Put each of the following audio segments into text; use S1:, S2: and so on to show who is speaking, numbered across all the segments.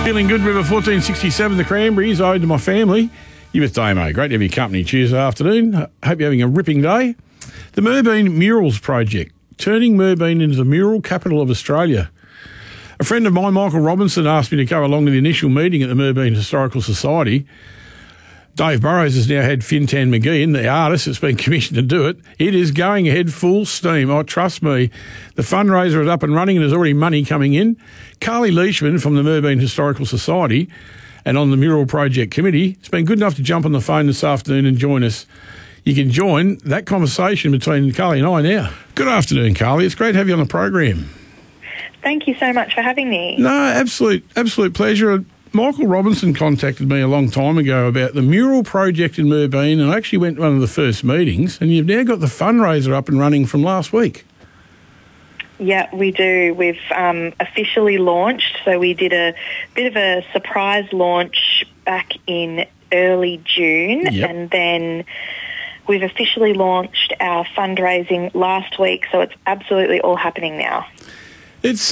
S1: Feeling good, River 1467, the Cranberries, ode to my family. You with Damo. Great to have your company Tuesday afternoon. Hope you're having a ripping day. The Merbeen Murals Project, turning Merbeen into the mural capital of Australia. A friend of mine, Michael Robinson, asked me to go along to the initial meeting at the Merbeen Historical Society. Dave Burrows has now had Fintan McGee, the artist that's been commissioned to do it. It is going ahead full steam. Oh, trust me. The fundraiser is up and running and there's already money coming in. Carly Leishman from the Merbeen Historical Society and on the Mural Project Committee has been good enough to jump on the phone this afternoon and join us. You can join that conversation between Carly and I now. Good afternoon, Carly. It's great to have you on the program.
S2: Thank you so much for having me.
S1: No, absolute pleasure. Michael Robinson contacted me a long time ago about the mural project in Merbeen, and I actually went to one of the first meetings, and you've now got the fundraiser up and running from last week.
S2: Yeah, we do. We've officially launched, so we did a bit of a surprise launch back in early June, and then we've officially launched our fundraising last week, so it's absolutely all happening now.
S1: It's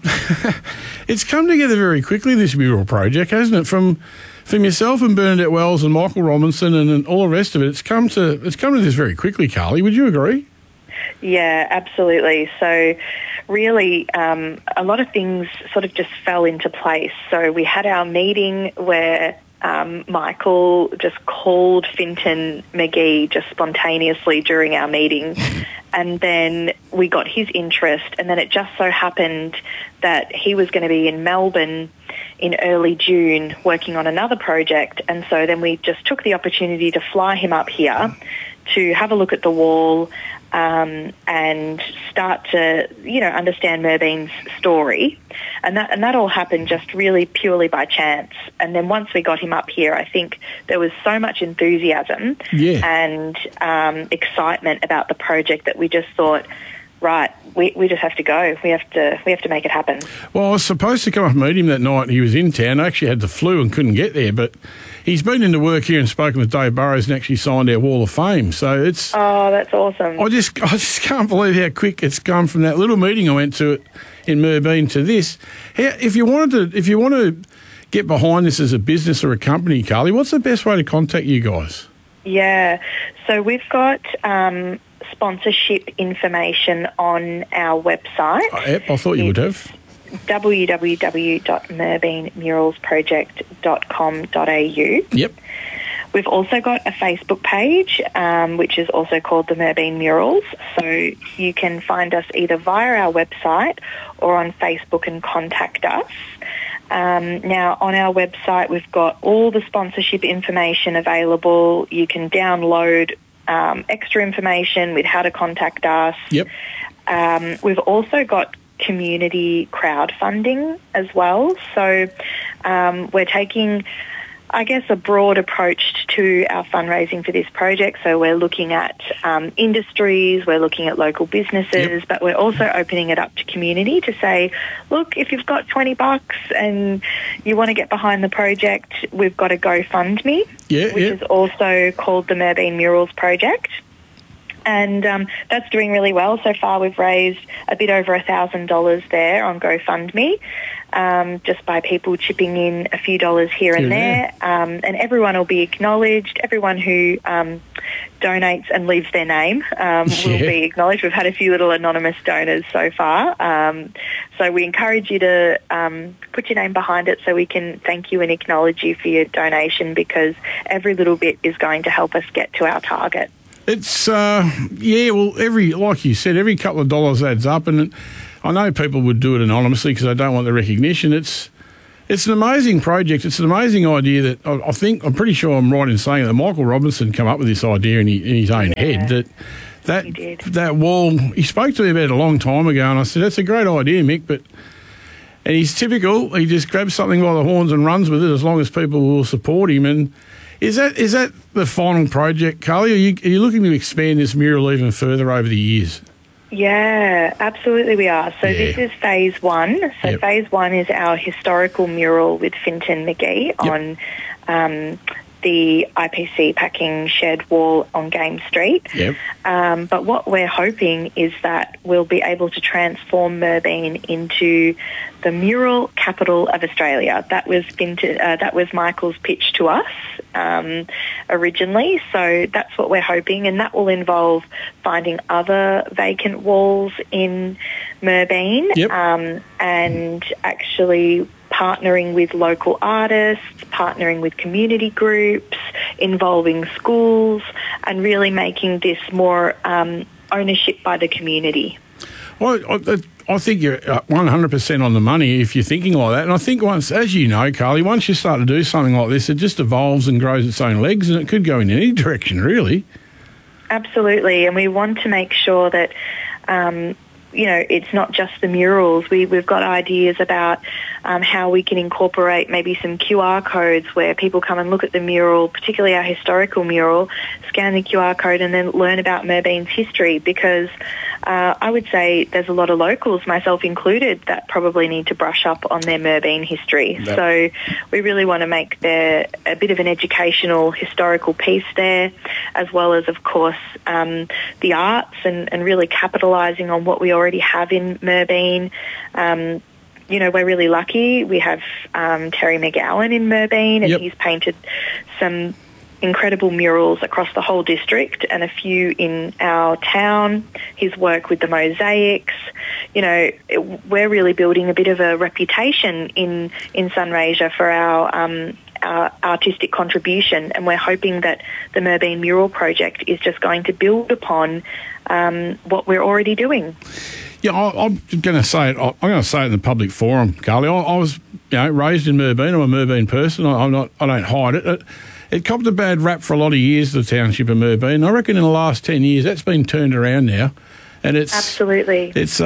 S1: it's come together very quickly, this mural project, hasn't it? From yourself and Bernadette Wells and Michael Robinson and all the rest of it, it's come to this very quickly, Carly. Would you agree?
S2: Yeah, absolutely. So really, a lot of things sort of just fell into place. So we had our meeting where Michael just called Fintan McGee just spontaneously during our meeting, and then we got his interest, and then it just so happened that he was going to be in Melbourne in early June working on another project, and so then we just took the opportunity to fly him up here to have a look at the wall and start to, understand Merbeen's story. And that all happened just really purely by chance. And then once we got him up here, I think there was so much enthusiasm and excitement about the project that we just thought, right, we just have to go. We have to make it happen. Well,
S1: I was supposed to come up and meet him that night. He was in town. I actually had the flu and couldn't get there, but he's been into work here and spoken with Dave Burrows and actually signed our Wall of Fame. So it's... Oh,
S2: that's awesome.
S1: I just can't believe how quick it's come from that little meeting I went to in Merbeen to this. If you want to get behind this as a business or a company, Carly, what's the best way to contact you guys?
S2: Yeah, so we've got sponsorship information on our website.
S1: I thought you would have.
S2: www.merbeenmuralsproject.com.au.
S1: Yep.
S2: We've also got a Facebook page, which is also called the Merbeen Murals. So you can find us either via our website or on Facebook and contact us. Now, on our website, we've got all the sponsorship information available. You can download extra information with how to contact us.
S1: Yep.
S2: We've also got community crowdfunding as well. So we're taking, I guess, a broad approach to our fundraising for this project. So we're looking at industries, we're looking at local businesses, but we're also opening it up to community to say, look, if you've got $20 and you want to get behind the project, we've got a GoFundMe, which is also called the Merbeen Murals Project. And that's doing really well. So far we've raised a bit over $1,000 there on GoFundMe, just by people chipping in a few dollars here and there. And everyone will be acknowledged. Everyone who donates and leaves their name will be acknowledged. We've had a few little anonymous donors so far. So we encourage you to put your name behind it so we can thank you and acknowledge you for your donation, because every little bit is going to help us get to our target.
S1: It's, like you said, every couple of dollars adds up, and I know people would do it anonymously because they don't want the recognition. It's an amazing project. It's an amazing idea that I'm pretty sure I'm right in saying that Michael Robinson came up with this idea in his own head, that wall. He spoke to me about it a long time ago, and I said, that's a great idea, Mick, and he's typical. He just grabs something by the horns and runs with it as long as people will support him. And Is that the final project, Carly? Are you looking to expand this mural even further over the years?
S2: Yeah, absolutely we are. So this is phase one. So phase one is our historical mural with Fintan McGee on the IPC packing shed wall on Game Street.
S1: Yep.
S2: But what we're hoping is that we'll be able to transform Moorbeen into the mural capital of Australia. That was Michael's pitch to us originally. So that's what we're hoping, and that will involve finding other vacant walls in Moorbeen, and actually partnering with local artists, partnering with community groups, involving schools, and really making this more ownership by the community.
S1: Well, I think you're 100% on the money if you're thinking like that. And I think once, as you know, Carly, once you start to do something like this, it just evolves and grows its own legs, and it could go in any direction, really.
S2: Absolutely. And we want to make sure that, it's not just the murals. We've got ideas about how we can incorporate maybe some QR codes where people come and look at the mural, particularly our historical mural, scan the QR code and then learn about Moorbeen's history, because I would say there's a lot of locals, myself included, that probably need to brush up on their Moorbeen history. Yep. So we really want to make there a bit of an educational, historical piece there, as well as, of course, the arts and really capitalising on what we already have in Moorbeen. We're really lucky. We have Terry McGowan in Moorbeen, and he's painted some incredible murals across the whole district and a few in our town. His work with the mosaics. We're really building a bit of a reputation in Sunraysia for our artistic contribution, and we're hoping that the Moorbeen Mural Project is just going to build upon what we're already doing.
S1: Yeah, I'm going to say it. I'm going to say it in the public forum, Carly. I was, raised in Moorbeen. I'm a Moorbeen person. I don't hide it. It copped a bad rap for a lot of years, the township of Moorbeen. I reckon in the last 10 years that's been turned around now, and it's
S2: absolutely
S1: it's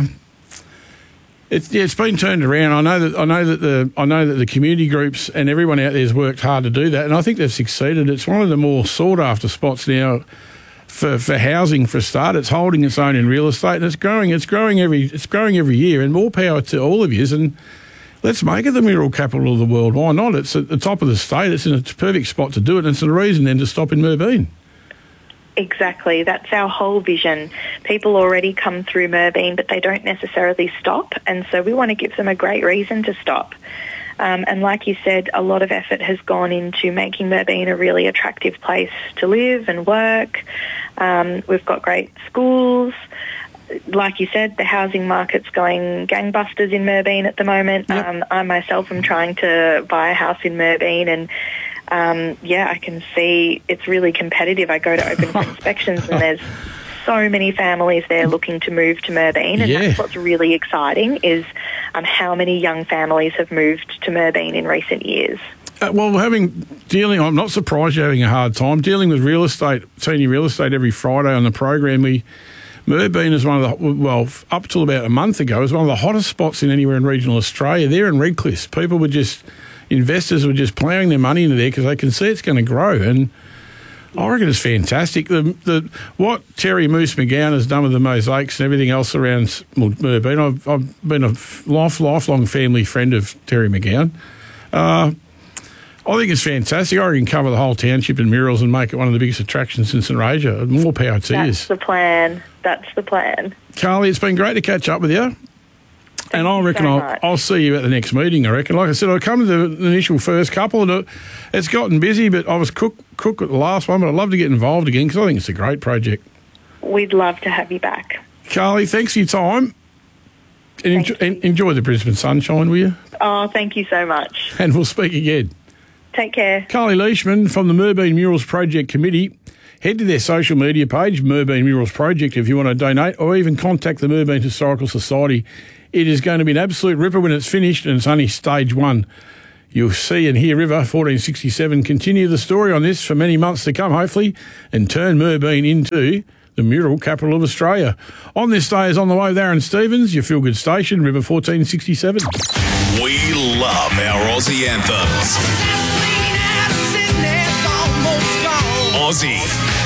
S1: been turned around. I know that the community groups and everyone out there has worked hard to do that, and I think they've succeeded. It's one of the more sought after spots now for housing for a start. It's holding its own in real estate, and it's growing every year, and more power to all of you. And let's make it the mural capital of the world. Why not? It's at the top of the state. It's in a perfect spot to do it, and it's a reason then to stop in Moorbeen.
S2: Exactly. That's our whole vision. People already come through Moorbeen, but they don't necessarily stop, and so we want to give them a great reason to stop. And like you said, a lot of effort has gone into making Moorbeen a really attractive place to live and work. We've got great schools. Like you said, the housing market's going gangbusters in Moorbeen at the moment. Yep. I myself am trying to buy a house in Moorbeen, and I can see it's really competitive. I go to open for inspections, and there's so many families there looking to move to Moorbeen, and that's what's really exciting is how many young families have moved to Moorbeen in recent years. I'm not surprised you're having a hard time dealing with real estate, senior real estate every Friday on the program. Moorbeen is one of the, up till about a month ago, was one of the hottest spots in anywhere in regional Australia. There in Redcliffe, investors were just ploughing their money into there because they can see it's going to grow, and I reckon it's fantastic. What Terry Moose McGowan has done with the mosaics and everything else around Moorbeen, I've been a lifelong family friend of Terry McGowan. I think it's fantastic. I reckon cover the whole township in murals and make it one of the biggest attractions in Sunraysia. More power to you. That's the plan.
S1: Carly, it's been great to catch up with you. And I reckon I'll see you at the next meeting, I reckon. Like I said, I come to the initial first couple, and it's gotten busy, but I was cook at the last one, but I'd love to get involved again because I think it's a great project.
S2: We'd love to have you back.
S1: Carly, thanks for your time. And enjoy the Brisbane sunshine, will you?
S2: Oh, thank you so much.
S1: And we'll speak again.
S2: Take care.
S1: Carly Leishman from the Moorbeen Murals Project Committee. Head to their social media page, Moorbeen Murals Project, if you want to donate, or even contact the Moorbeen Historical Society. It is going to be an absolute ripper when it's finished, and it's only stage one. You'll see and hear River 1467 continue the story on this for many months to come, hopefully, and turn Moorbeen into the mural capital of Australia. On this day is on the way with Aaron Stevens, your feel-good station, River 1467.
S3: We love our Aussie anthems. Aussie.